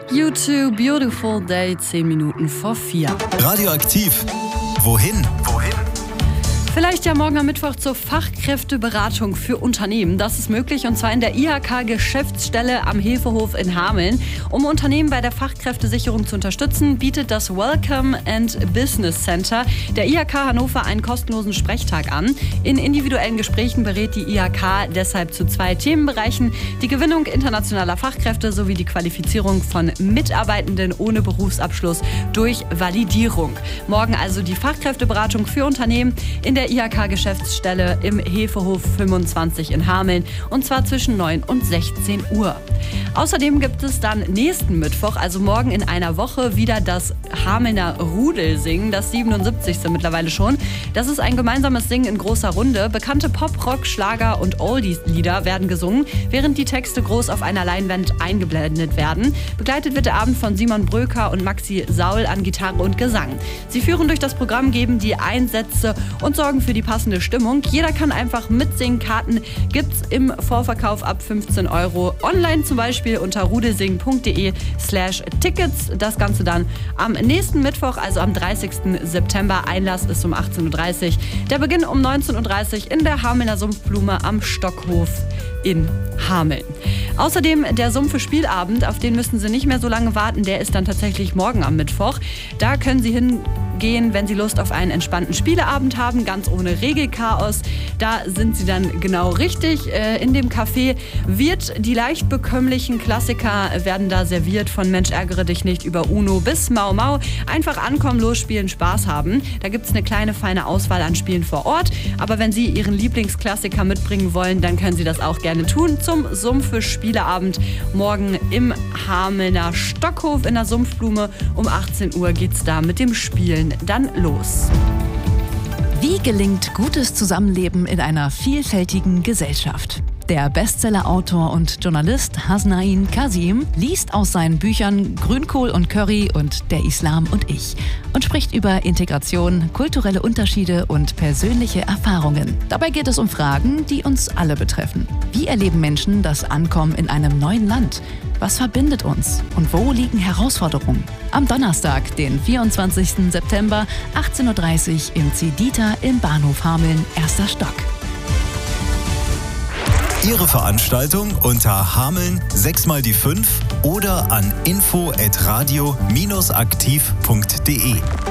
U2, Beautiful Day, 10 Minuten vor 4. Radioaktiv. Wohin? Vielleicht ja morgen am Mittwoch zur Fachkräfteberatung für Unternehmen. Das ist möglich, und zwar in der IHK-Geschäftsstelle am Hefehof in Hameln. Um Unternehmen bei der Fachkräftesicherung zu unterstützen, bietet das Welcome and Business Center der IHK Hannover einen kostenlosen Sprechtag an. In individuellen Gesprächen berät die IHK deshalb zu 2 Themenbereichen: die Gewinnung internationaler Fachkräfte sowie die Qualifizierung von Mitarbeitenden ohne Berufsabschluss durch Validierung. Morgen also die Fachkräfteberatung für Unternehmen in der IHK-Geschäftsstelle im Hefehof 25 in Hameln, und zwar zwischen 9 und 16 Uhr. Außerdem gibt es dann nächsten Mittwoch, also morgen in einer Woche, wieder das Hamelner Rudelsingen, das 77. mittlerweile schon. Das ist ein gemeinsames Singen in großer Runde. Bekannte Pop-, Rock-, Schlager- und Oldies-Lieder werden gesungen, während die Texte groß auf einer Leinwand eingeblendet werden. Begleitet wird der Abend von Simon Bröker und Maxi Saul an Gitarre und Gesang. Sie führen durch das Programm, geben die Einsätze und sorgen für die passende Stimmung. Jeder kann einfach mitsingen. Karten gibt's im Vorverkauf ab 15 €. Online zum Beispiel unter rudelsingen.de/Tickets. Das Ganze dann am nächsten Mittwoch, also am 30. September. Einlass ist um 18:30 Uhr. Der Beginn um 19:30 Uhr in der Hamelner Sumpfblume am Stockhof in Hameln. Außerdem der Sumpfe-Spielabend, auf den müssen Sie nicht mehr so lange warten. Der ist dann tatsächlich morgen am Mittwoch. Da können Sie hingehen, wenn Sie Lust auf einen entspannten Spieleabend haben, ganz ohne Regelchaos. Da sind Sie dann genau richtig. In dem Café wird die leicht bekömmlichen Klassiker werden da serviert, von Mensch ärgere dich nicht über Uno bis Mau Mau. Einfach ankommen, losspielen, Spaß haben. Da gibt es eine kleine, feine Auswahl an Spielen vor Ort. Aber wenn Sie Ihren Lieblingsklassiker mitbringen wollen, dann können Sie das auch gerne tun zum Sumpfe-Spieleabend. Morgen im Hamelner Stockhof in der Sumpfblume. Um 18 Uhr geht's da mit dem Spielen dann los. Wie gelingt gutes Zusammenleben in einer vielfältigen Gesellschaft? Der Bestseller-Autor und Journalist Hasnain Kasim liest aus seinen Büchern Grünkohl und Curry und Der Islam und ich und spricht über Integration, kulturelle Unterschiede und persönliche Erfahrungen. Dabei geht es um Fragen, die uns alle betreffen. Wie erleben Menschen das Ankommen in einem neuen Land? Was verbindet uns und wo liegen Herausforderungen? Am Donnerstag, den 24. September, 18:30 Uhr im Zedita im Bahnhof Hameln, 1. Stock. Ihre Veranstaltung unter Hameln 6x5 oder an info@radio-aktiv.de.